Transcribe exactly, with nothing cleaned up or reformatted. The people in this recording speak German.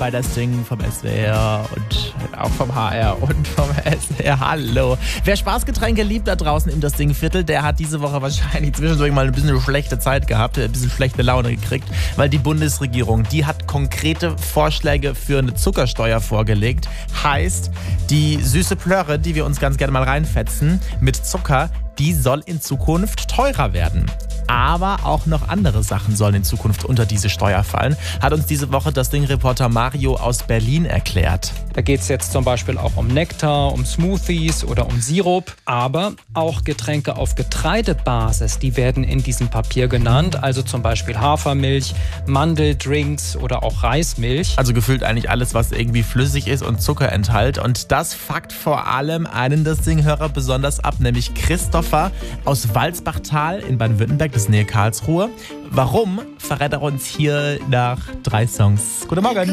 bei das Ding vom S W R und auch vom H R und vom S W R. Hallo. Wer Spaßgetränke liebt da draußen im Das Ding Viertel, der hat diese Woche wahrscheinlich zwischendurch mal ein bisschen eine schlechte Zeit gehabt, ein bisschen schlechte Laune gekriegt, weil die Bundesregierung, die hat konkrete Vorschläge für eine Zuckersteuer vorgelegt. Heißt, die süße Plörre, die wir uns ganz gerne mal reinfetzen, mit Zucker, die soll in Zukunft teurer werden. Aber auch noch andere Sachen sollen in Zukunft unter diese Steuer fallen, hat uns diese Woche das Ding-Reporter Mario aus Berlin erklärt. Da geht es jetzt zum Beispiel auch um Nektar, um Smoothies oder um Sirup. Aber auch Getränke auf Getreidebasis, die werden in diesem Papier genannt. Also zum Beispiel Hafermilch, Mandeldrinks oder auch Reismilch. Also gefühlt eigentlich alles, was irgendwie flüssig ist und Zucker enthält. Und das fuckt vor allem einen Das Ding-Hörer besonders ab, nämlich Christopher aus Walsbachtal in Baden-Württemberg, das ist Nähe Karlsruhe. Warum, verrät er uns hier nach drei Songs. Guten Morgen.